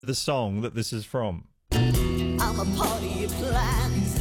The song that this is from. I'm a party of plans.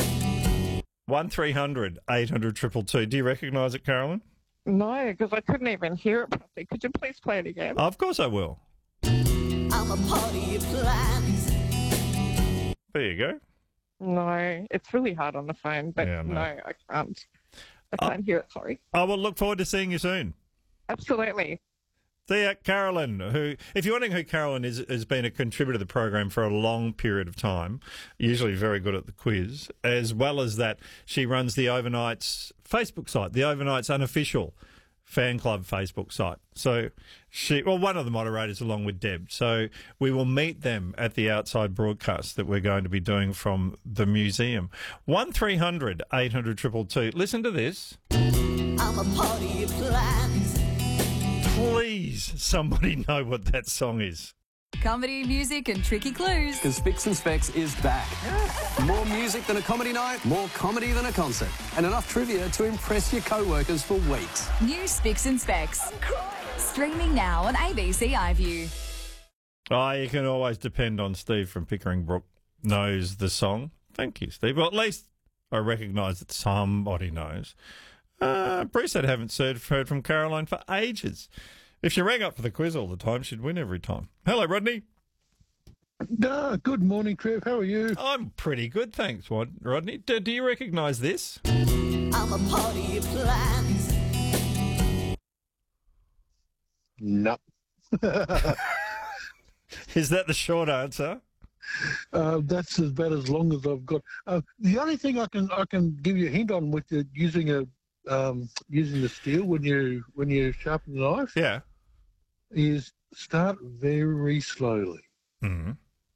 1300 800 222. Do you recognise it, Carolyn? No, because I couldn't even hear it properly. Could you please play it again? Of course I will. I'm a party of plans. There you go. No, it's really hard on the phone, but Yeah, no. no, I can't. I can't hear it, sorry. I will look forward to seeing you soon. Absolutely. See ya, Carolyn, who, if you're wondering who Carolyn is, has been a contributor to the program for a long period of time, usually very good at the quiz, as well as that she runs the Overnights Facebook site, the Overnights unofficial fan club Facebook site. So one of the moderators along with Deb. So we will meet them at the outside broadcast that we're going to be doing from the museum. 1300 800 222. Listen to this. I'm a party of plans. Please, somebody know what that song is. Comedy, music and tricky clues. Because Spicks and Specs is back. More music than a comedy night, more comedy than a concert, and enough trivia to impress your co-workers for weeks. New Spicks and Specs. Streaming now on ABC iView. Oh, you can always depend on Steve from Pickering Brook knows the song. Thank you, Steve. Well, at least I recognise that somebody knows. Bruce, I haven't heard from Caroline for ages. If she rang up for the quiz all the time, she'd win every time. Hello, Rodney. Good morning, Trev. How are you? I'm pretty good, thanks, Rodney. Do you recognise this? I'm a party of plans. No. Is that the short answer? That's about as long as I've got. The only thing I can give you a hint on with using the steel when you sharpen the knife, Yeah. is start very slowly. Mm-hmm.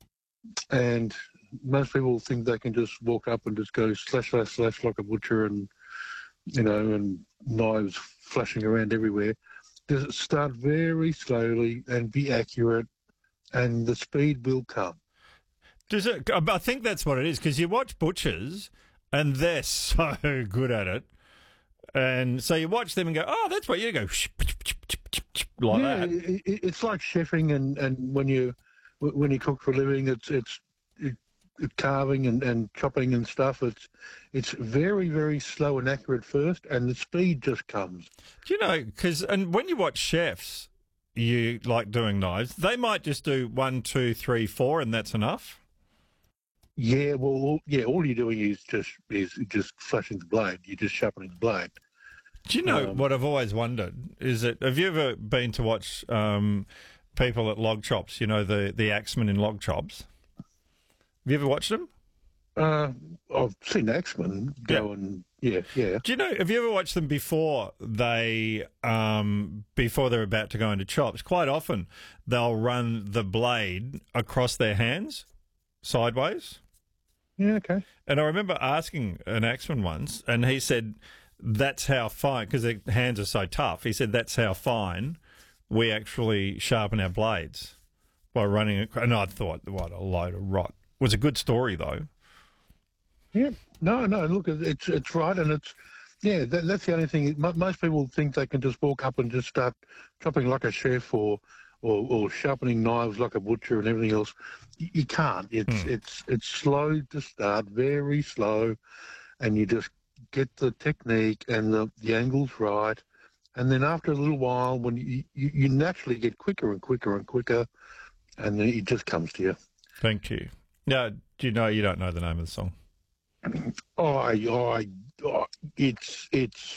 And most people think they can just walk up and just go slash slash slash like a butcher, and and knives flashing around everywhere. Just start very slowly and be accurate, and the speed will come. Does it? I think that's what it is, because you watch butchers and they're so good at it, and so you watch them and go, "Oh, that's what you go." Like that. It's like chefing, and when you cook for a living, it's carving and chopping and stuff. It's very, very slow and accurate first, and the speed just comes. Do you know? And when you watch chefs, you like doing knives. They might just do 1, 2, 3, 4, and that's enough. Yeah, well, yeah. All you're doing is just flashing the blade. You're just sharpening the blade. Do you know what I've always wondered is that have you ever been to watch people at log chops? You know, the axemen in log chops. Have you ever watched them? I've seen axemen go and yeah. Do you know? Have you ever watched them before they're about to go into chops? Quite often they'll run the blade across their hands sideways. Yeah, okay. And I remember asking an axeman once, and he said that's how fine, because their hands are so tough. He said that's how fine we actually sharpen our blades by running it. And I thought, what a load of rot. It was a good story, though. Yeah, no. Look, it's right, and that's the only thing. Most people think they can just walk up and just start chopping like a chef or sharpening knives like a butcher and everything else. You can't. It's slow to start, very slow, and you just get the technique and the angles right, and then after a little while, when you naturally get quicker and quicker and quicker, and then it just comes to you. Thank you. Now, do you know you don't know the name of the song? It's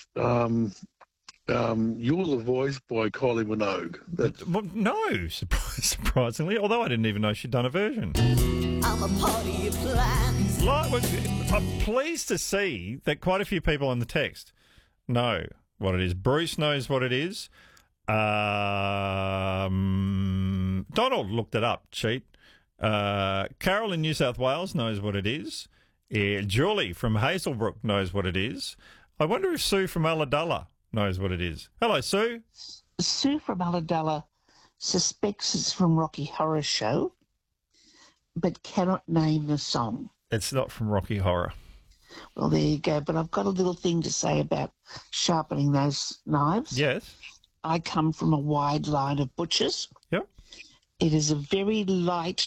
You're the Voice by Kylie Minogue. Well, no, surprisingly, although I didn't even know she'd done a version. I'm a party of plans. I'm pleased to see that quite a few people on the text know what it is. Bruce knows what it is. Donald looked it up, cheat. Carol in New South Wales knows what it is. Julie from Hazelbrook knows what it is. I wonder if Sue from Ulladulla knows what it is. Hello, Sue. Sue from Ulladulla suspects it's from Rocky Horror Show, but cannot name the song. It's not from Rocky Horror. Well, there you go. But I've got a little thing to say about sharpening those knives. Yes. I come from a wide line of butchers. Yep. It is a very light